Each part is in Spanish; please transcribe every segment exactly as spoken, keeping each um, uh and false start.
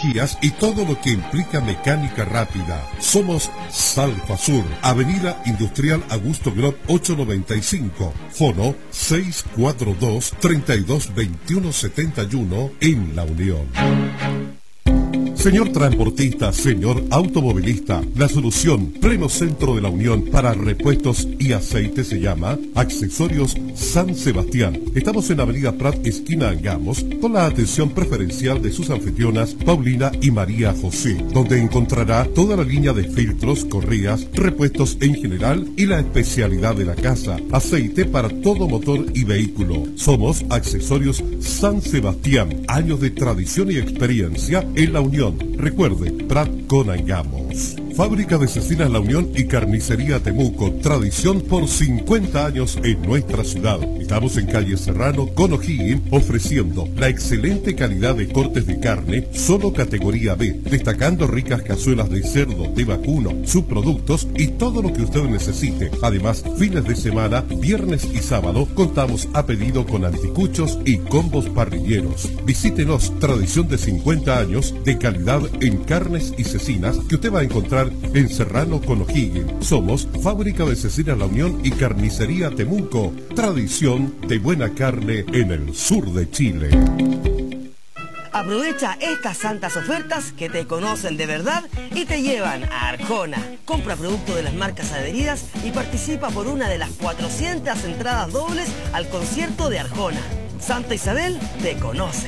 energías y todo lo que implica mecánica rápida. Somos Salfasur, Avenida Industrial Augusto Grob ochocientos noventa y cinco, Fono seis cuatro dos, tres dos dos uno siete uno en La Unión. Señor transportista, señor automovilista, la solución Pleno Centro de La Unión para repuestos y aceite se llama Accesorios San Sebastián. Estamos en Avenida Prat, esquina Angamos, con la atención preferencial de sus anfitrionas Paulina y María José, donde encontrará toda la línea de filtros, correas, repuestos en general y la especialidad de la casa, aceite para todo motor y vehículo. Somos Accesorios San Sebastián, años de tradición y experiencia en La Unión. Recuerde, Prat con Angamos. Fábrica de Cecinas La Unión y Carnicería Temuco, tradición por cincuenta años en nuestra ciudad. Estamos en calle Serrano con O'Higgins, ofreciendo la excelente calidad de cortes de carne, solo categoría B, destacando ricas cazuelas de cerdo, de vacuno, subproductos y todo lo que usted necesite. Además, fines de semana, viernes y sábado, contamos a pedido con anticuchos y combos parrilleros. Visítenos, tradición de cincuenta años de calidad en carnes y cecinas que usted va a encontrar en Serrano con O'Higgins. Somos Fábrica de Cecinas La Unión y Carnicería Temuco, tradición de buena carne en el sur de Chile. Aprovecha estas santas ofertas que te conocen de verdad y te llevan a Arjona. Compra producto de las marcas adheridas y participa por una de las cuatrocientas entradas dobles al concierto de Arjona. Santa Isabel te conoce.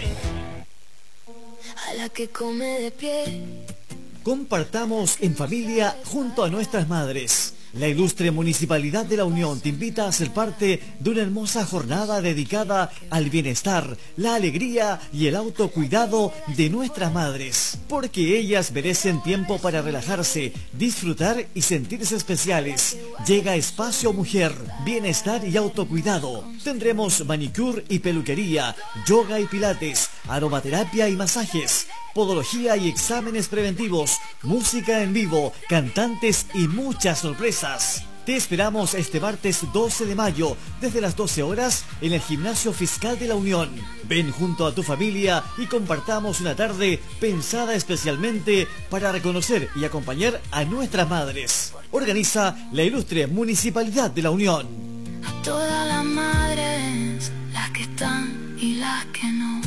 A la que come de pie. Compartamos en familia junto a nuestras madres. La ilustre Municipalidad de La Unión te invita a ser parte de una hermosa jornada dedicada al bienestar, la alegría y el autocuidado de nuestras madres, porque ellas merecen tiempo para relajarse, disfrutar y sentirse especiales. Llega Espacio Mujer, bienestar y autocuidado. Tendremos manicure y peluquería, yoga y pilates, aromaterapia y masajes, podología y exámenes preventivos, música en vivo, cantantes y muchas sorpresas. Te esperamos este martes doce de mayo desde las doce horas en el Gimnasio Fiscal de La Unión. Ven junto a tu familia y compartamos una tarde pensada especialmente para reconocer y acompañar a nuestras madres. Organiza la ilustre Municipalidad de La Unión. A todas las madres, las que están y las que no.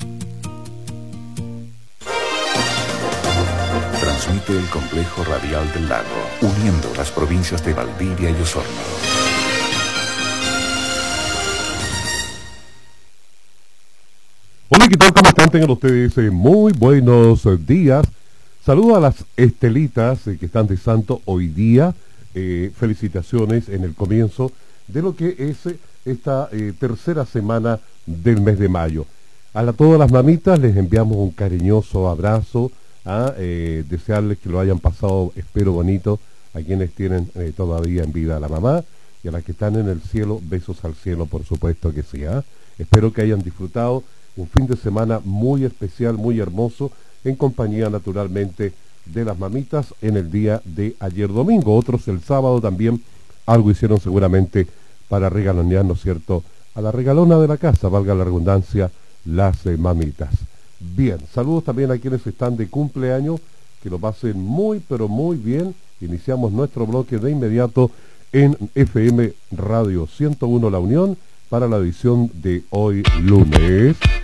Transmite el Complejo Radial del Lago, uniendo las provincias de Valdivia y Osorno. Hola, ¿qué tal? ¿Cómo están? Tengan ustedes eh, muy buenos eh, días. Saludos a las estelitas eh, que están de santo hoy día. Eh, felicitaciones en el comienzo de lo que es eh, esta eh, tercera semana del mes de mayo. A la, todas las mamitas les enviamos un cariñoso abrazo. A eh, desearles que lo hayan pasado, espero, bonito, a quienes tienen eh, todavía en vida a la mamá y a las que están en el cielo, besos al cielo, por supuesto que sí. ¿eh? Espero que hayan disfrutado un fin de semana muy especial, muy hermoso, en compañía naturalmente de las mamitas en el día de ayer domingo. Otros el sábado también algo hicieron seguramente para regalonear, ¿no es cierto?, a la regalona de la casa, valga la redundancia, las eh, mamitas. Bien, saludos también a quienes están de cumpleaños, que lo pasen muy, pero muy bien. Iniciamos nuestro bloque de inmediato en F M Radio ciento uno La Unión para la edición de hoy lunes.